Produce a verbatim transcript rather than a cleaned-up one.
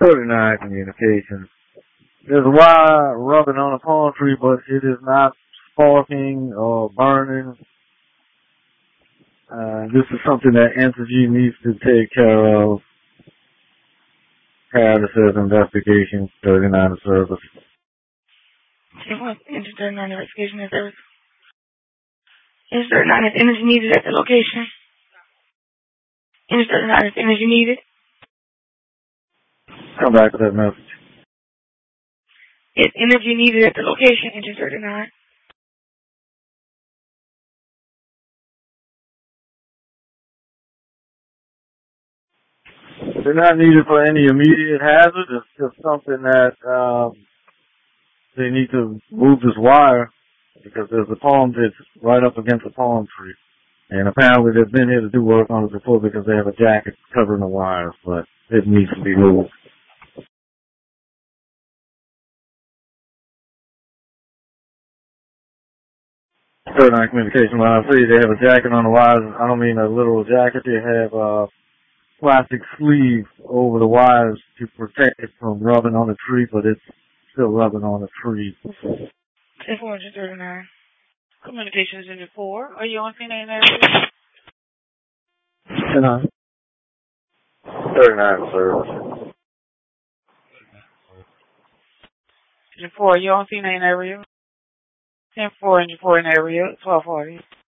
thirty-nine communications. There's a wire rubbing on a palm tree, but it is not sparking or burning. Uh, this is something that Entergy needs to take care of. Prior to says investigation, thirty-nine service. Engine thirty-nine investigation and service. Engine thirty-nine is energy needed at the location. Engine thirty-nine is energy needed. Come back to that message. Is energy needed at the location, Engine thirty-nine? They're not needed for any immediate hazard. It's just something that um, they need to move this wire because there's a palm, it's right up against a palm tree. And apparently they've been here to do work on it before because they have a jacket covering the wires, but it needs to be moved. Third-line communication, when I say they have a jacket on the wires, I don't mean a literal jacket. They have a plastic sleeve over the wires to protect it from rubbing on the tree, but it's still rubbing on the tree. ten four thirty-nine. Communications Engine four. Are you on scene area? thirty-nine. thirty-nine service. Engine four, are you on scene area? ten four, Engine four in area, twelve forty.